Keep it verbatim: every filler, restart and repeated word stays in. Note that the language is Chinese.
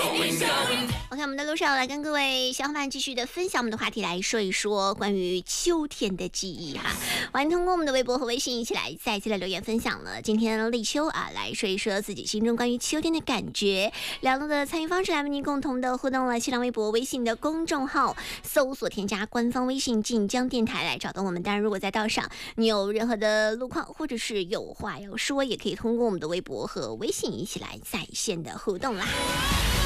OK， 我们的路上来跟各位小伙伴继续的分享我们的话题，来说一说关于秋天的记忆哈。欢迎通过我们的微博和微信一起来再次的留言分享了今天立秋啊，来说一说自己心中关于秋天的感觉。两路的参与方式来为您共同的互动了，新浪微博、微信的公众号搜索添加官方微信晋江电台来找到我们。当然，如果在道上你有任何的路况或者是有话要说，也可以通过我们的微博和微信一起来在线的互动啦。